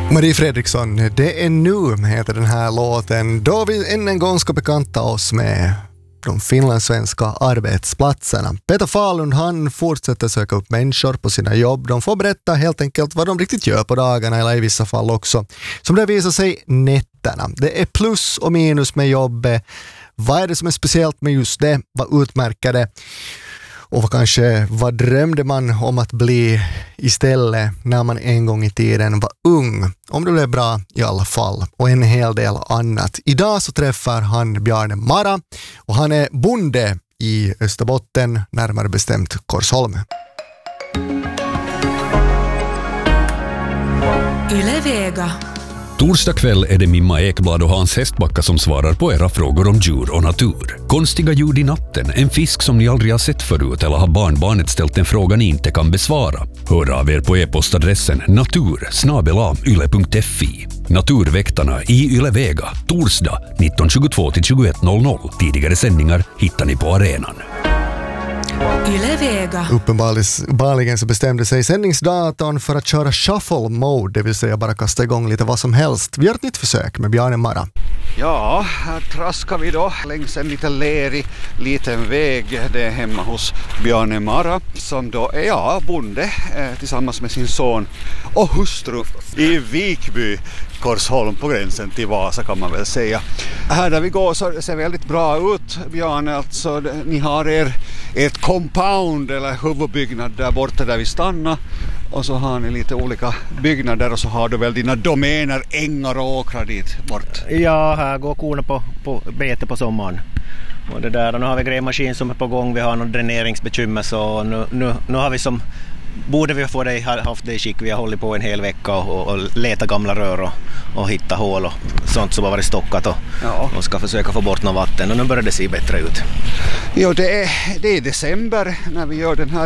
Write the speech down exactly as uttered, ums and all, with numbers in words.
Marie Fredriksson, det är nu heter den här låten, då vi än en gång ska bekanta oss med de finlandssvenska arbetsplatserna. Peter Falund, han fortsätter söka upp människor på sina jobb. De får berätta helt enkelt vad de riktigt gör på dagarna, eller i vissa fall också, som det visar sig, nätterna. Det är plus och minus med jobbet. Vad är det som är speciellt med just det? Vad utmärker det? Och vad kanske, vad drömde man om att bli istället när man en gång i tiden var ung? Om det blev bra i alla fall. Och en hel del annat. Idag så träffar han Bjarne Mara. Och han är bonde i Österbotten, närmare bestämt Korsholm. Yle Vega. Torsdag kväll är det Mimma Ekblad och Hans Hästbacka som svarar på era frågor om djur och natur. Konstiga ljud i natten, en fisk som ni aldrig har sett förut eller har barnbarnet ställt en fråga ni inte kan besvara. Hör av er på e-postadressen natur snabel-a yle punkt fi. Naturväktarna i Yle Vega, torsdag nitton tjugotvå till tjugoett noll noll. Tidigare sändningar hittar ni på arenan. Yle Vega. Uppenbarligen så bestämde sig sändningsdatorn för att köra shuffle mode, det vill säga bara kasta igång lite vad som helst. Vi gör ett nytt försök med Bjarne Mara. Ja, här traskar vi då längs en lite lerig liten väg. Det är hemma hos Bjarne Mara som då är ja, bonde eh, tillsammans med sin son och hustru i Vikby, Korsholm, på gränsen till Vasa kan man väl säga. Här där vi går så ser väldigt bra ut, Bjarne. Alltså, ni har er ett compound eller huvudbyggnad där borta där vi stannar. Och så har ni lite olika byggnader och så har du väl dina domäner, ängar och åkrar dit bort. Ja, här går korna på, på bete på sommaren. Och det där, och nu har vi grävmaskin som är på gång, vi har någon dräneringsbekymmer, så nu, nu, nu har vi som, borde vi få det, haft det i skick, vi har hållit på en hel vecka och, och leta gamla rör och, och hitta hål och sånt som har varit stockat och, ja. och ska försöka få bort något vatten, och nu börjar det se bättre ut. Jo, det är, det är december när vi gör den här